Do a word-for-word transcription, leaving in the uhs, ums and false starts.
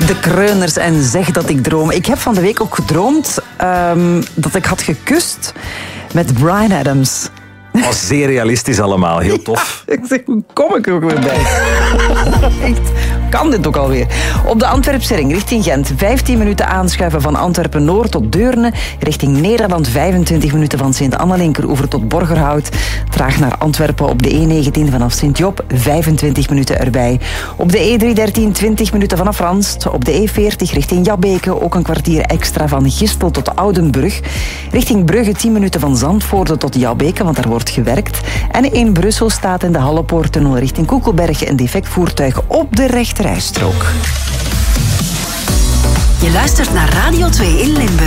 De Kreuners en Zeg dat ik droom. Ik heb van de week ook gedroomd um, dat ik had gekust met Bryan Adams. Oh, zeer realistisch allemaal, heel tof. Ja, ik zeg, hoe kom ik er ook weer bij? Echt, kan dit ook alweer? Op de Antwerpse ring richting Gent. vijftien minuten aanschuiven van Antwerpen-Noord tot Deurne. Richting Nederland vijfentwintig minuten van Sint-Anna-Linkeroever tot Borgerhout. Traag naar Antwerpen op de E negentien vanaf Sint-Job. vijfentwintig minuten erbij. Op de E driehonderddertien twintig minuten vanaf Ranst. Op de E veertig richting Jabbeke. Ook een kwartier extra van Gistel tot Oudenbrug. Richting Brugge tien minuten van Zandvoorde tot Jabbeke, want daar wordt gewerkt. En in Brussel staat in de Hallepoorttunnel richting Koekelberg een defect voertuig op de rechterrijstrook. Je luistert naar Radio twee in Limburg.